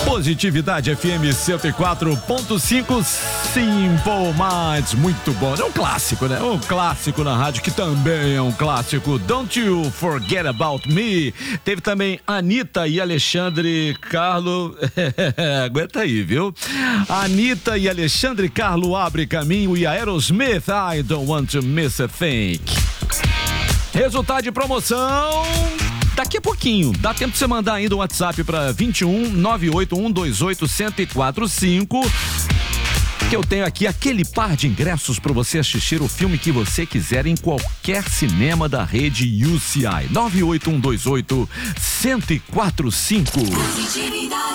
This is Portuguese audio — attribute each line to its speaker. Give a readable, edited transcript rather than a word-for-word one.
Speaker 1: Positividade FM 104.5, Simple Minds, muito bom. É um clássico, né? Um clássico na rádio que também é um clássico. Don't You Forget About Me. Teve também Anitta e Alexandre Carlo. Aguenta aí, viu? Anitta e Alexandre Carlo Abre Caminho e Aerosmith, I Don't Want to Miss a Thing. Resultado de promoção daqui a pouquinho. Dá tempo de você mandar ainda um WhatsApp para 21 98128 1045, que eu tenho aqui aquele par de ingressos para você assistir o filme que você quiser em qualquer cinema da rede UCI. 98128 1045.